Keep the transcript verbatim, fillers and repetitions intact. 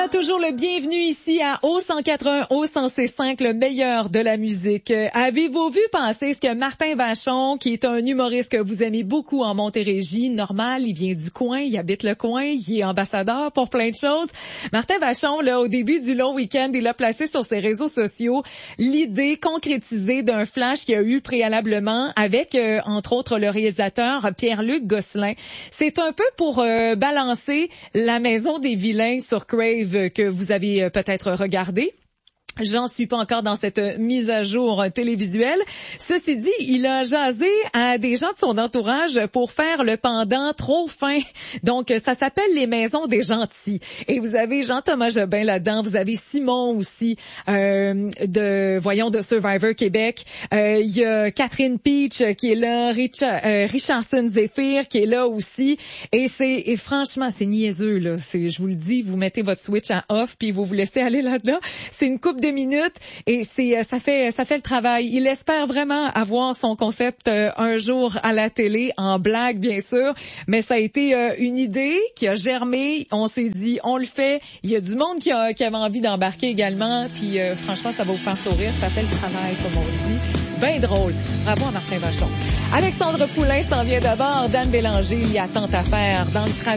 Voilà, toujours le bienvenu ici à O cent quatre-vingt-un, O cent cinq, le meilleur de la musique. Euh, avez-vous vu passer ce que Martin Vachon, qui est un humoriste que vous aimez beaucoup en Montérégie, normal, il vient du coin, il habite le coin, il est ambassadeur pour plein de choses. Martin Vachon, là, au début du long week-end, il a placé sur ses réseaux sociaux l'idée concrétisée d'un flash qu'il a eu préalablement avec, euh, entre autres, le réalisateur Pierre-Luc Gosselin. C'est un peu pour euh, balancer La Maison des Vilains sur Crave que vous avez peut-être regardé. J'en suis pas encore dans cette mise à jour télévisuelle. Ceci dit, il a jasé à des gens de son entourage pour faire le pendant trop fin. Donc, ça s'appelle Les Maisons des Gentils. Et vous avez Jean-Thomas Jobin là-dedans. Vous avez Simon aussi, euh, de, voyons, de Survivor Québec. Euh, il y a Catherine Peach qui est là, Richard, euh, Richardson Zephyr qui est là aussi. Et c'est, et franchement, c'est niaiseux, là. C'est, je vous le dis, vous mettez votre switch à off puis vous vous laissez aller là-dedans. C'est une coupe de minutes et c'est ça fait ça fait le travail. Il espère vraiment avoir son concept euh, un jour à la télé, en blague bien sûr, mais ça a été euh, une idée qui a germé. On s'est dit on le fait. Il y a du monde qui, a, qui avait envie d'embarquer également. Puis euh, franchement ça va vous faire sourire. Ça fait le travail comme on dit. Ben drôle. Bravo à Martin Vachon. Alexandre Poulain s'en vient d'abord. Dan Bélanger, il y a tant à faire dans le travail.